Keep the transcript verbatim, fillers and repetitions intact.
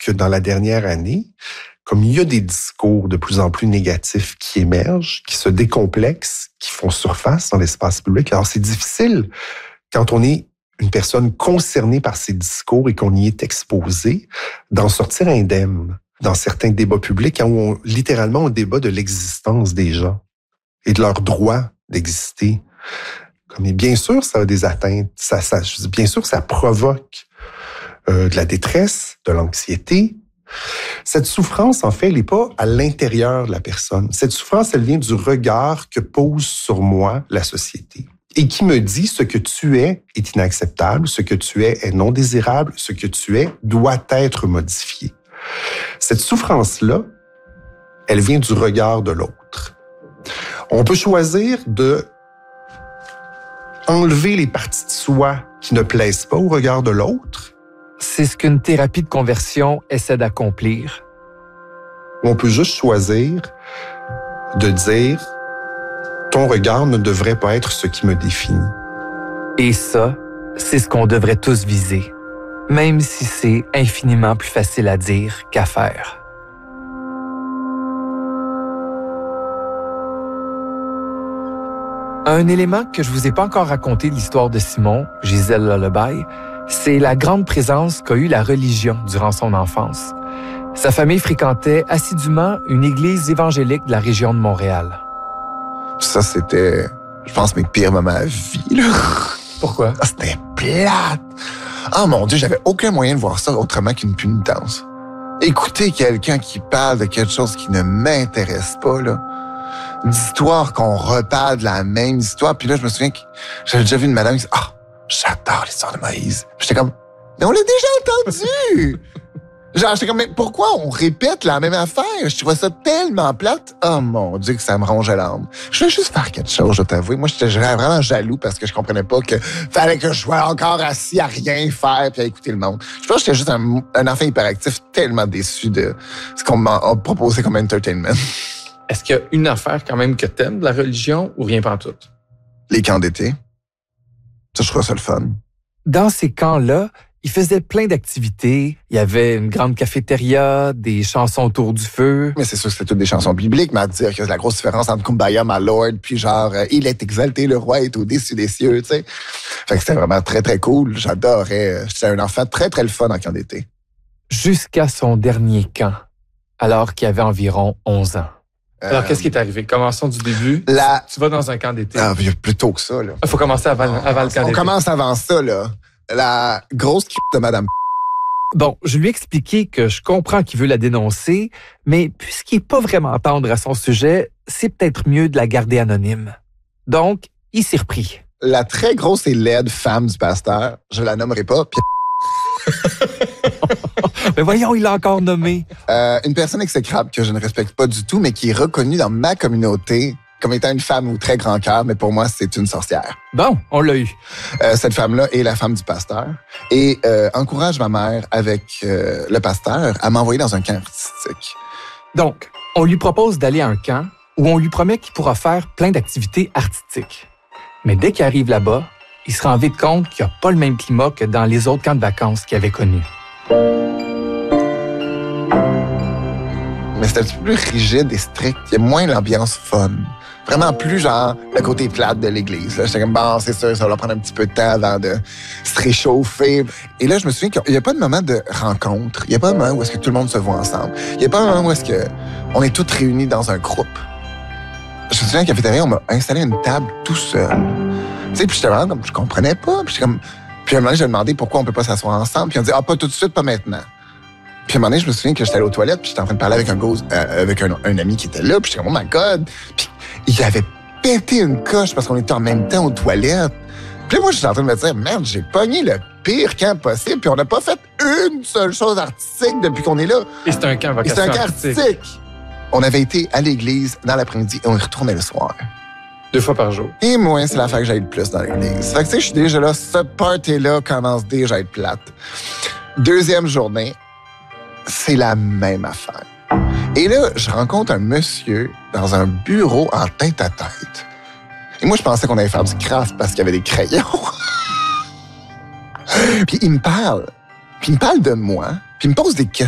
que dans la dernière année, comme il y a des discours de plus en plus négatifs qui émergent, qui se décomplexent, qui font surface dans l'espace public, alors c'est difficile quand on est une personne concernée par ces discours et qu'on y est exposé, d'en sortir indemne dans certains débats publics où on, littéralement on débat de l'existence des gens et de leur droit d'exister. Comme, et bien sûr, ça a des atteintes. Ça, ça, je dis, bien sûr, ça provoque euh, de la détresse, de l'anxiété. Cette souffrance, en fait, elle n'est pas à l'intérieur de la personne. Cette souffrance, elle vient du regard que pose sur moi la société et qui me dit ce que tu es est inacceptable, ce que tu es est non désirable, ce que tu es doit être modifié. Cette souffrance-là, elle vient du regard de l'autre. On peut choisir de enlever les parties de soi qui ne plaisent pas au regard de l'autre. C'est ce qu'une thérapie de conversion essaie d'accomplir. On peut juste choisir de dire « ton regard ne devrait pas être ce qui me définit ». Et ça, c'est ce qu'on devrait tous viser, même si c'est infiniment plus facile à dire qu'à faire. Un élément que je vous ai pas encore raconté de l'histoire de Simon, Gisèle Lullaby, c'est la grande présence qu'a eue la religion durant son enfance. Sa famille fréquentait assidûment une église évangélique de la région de Montréal. Ça, c'était, je pense, mes pires moments à vie, là. Pourquoi? Ah, c'était plate. Ah, mon Dieu, j'avais aucun moyen de voir ça autrement qu'une pénitence. Écouter quelqu'un qui parle de quelque chose qui ne m'intéresse pas, là. D'histoire qu'on reparle de la même histoire. Puis là, je me souviens que j'avais déjà vu une madame qui disait « Ah, j'adore l'histoire de Moïse. » J'étais comme « Mais on l'a déjà entendu! » Genre, j'étais comme « Mais pourquoi on répète la même affaire? » Je trouvais ça tellement plate. Oh mon Dieu, que ça me rongeait l'âme. Je voulais juste faire quelque chose, je t'avoue. Moi, j'étais vraiment jaloux parce que je comprenais pas que fallait que je sois encore assis à rien faire puis à écouter le monde. Je pense que j'étais juste un, un enfant hyperactif tellement déçu de ce qu'on m'a proposé comme entertainment. Est-ce qu'il y a une affaire quand même que t'aimes de la religion ou rien pantoute? Les camps d'été. Ça, je trouve ça le fun. Dans ces camps-là, il faisait plein d'activités. Il y avait une grande cafétéria, des chansons autour du feu. Mais c'est sûr que c'était toutes des chansons bibliques, mais à dire que c'est la grosse différence entre Kumbaya, my Lord, puis genre, euh, il est exalté, le roi est au-dessus des cieux, tu sais. Fait que c'était vraiment très, très cool. J'adorais. J'étais un enfant très, très le fun en camp d'été. Jusqu'à son dernier camp, alors qu'il avait environ onze ans. Alors, qu'est-ce qui est arrivé? Commençons du début. La... Tu vas dans un camp d'été. Ah, il y a plus tôt que ça, là. Il faut commencer avant, avant le camp d'été. On commence avant ça, là. La grosse c*** de Madame Bon, je lui ai expliqué que je comprends qu'il veut la dénoncer, mais puisqu'il n'est pas vraiment tendre à son sujet, c'est peut-être mieux de la garder anonyme. Donc, il s'est repris. La très grosse et laide femme du pasteur, je la nommerai pas, puis... Mais voyons, il l'a encore nommé. Euh, une personne exécrable que je ne respecte pas du tout, mais qui est reconnue dans ma communauté comme étant une femme au très grand cœur, mais pour moi, c'est une sorcière. Bon, on l'a eu. Euh, cette femme-là est la femme du pasteur et euh, encourage ma mère avec euh, le pasteur à m'envoyer dans un camp artistique. Donc, on lui propose d'aller à un camp où on lui promet qu'il pourra faire plein d'activités artistiques. Mais dès qu'il arrive là-bas, il se rend vite compte qu'il n'y a pas le même climat que dans les autres camps de vacances qu'il avait connus. Mais c'était un petit peu plus rigide et strict. Il y a moins l'ambiance fun. Vraiment plus genre le côté plate de l'église. J'étais comme, bon, c'est sûr, ça va prendre un petit peu de temps avant de se réchauffer. Et là, je me souviens qu'il n'y a pas de moment de rencontre. Il n'y a pas de moment où est-ce que tout le monde se voit ensemble. Il n'y a pas de moment où est-ce que on est tous réunis dans un groupe. Je me souviens qu'à la cafétéria, on m'a installé une table tout seul. Tu sais, puis j'étais vraiment comme, je comprenais pas. Puis j'étais comme, puis à un moment donné, j'ai demandé pourquoi on peut pas s'asseoir ensemble. Puis on dit, ah, pas tout de suite, pas maintenant. Puis à un moment donné, je me souviens que j'étais allé aux toilettes, puis j'étais en train de parler avec un gars, euh, avec un, un ami qui était là, puis j'étais comme, oh my God. Puis il avait pété une coche parce qu'on était en même temps aux toilettes. Puis là, moi, j'étais en train de me dire, merde, j'ai pogné le pire camp possible, puis on n'a pas fait une seule chose artistique depuis qu'on est là. Et c'est un camp Et c'est un camp artistique. artistique. On avait été à l'église dans l'après-midi et on y retournait le soir. Deux fois par jour. Et moi, c'est l'affaire que j'aille le plus dans l'église. Fait que tu sais, je suis déjà là, ce party-là commence déjà à être plate. Deuxième journée, c'est la même affaire. Et là, je rencontre un monsieur dans un bureau en tête à tête. Et moi, je pensais qu'on allait faire du craft parce qu'il y avait des crayons. Puis il me parle. Puis il me parle de moi. Puis il me pose des questions.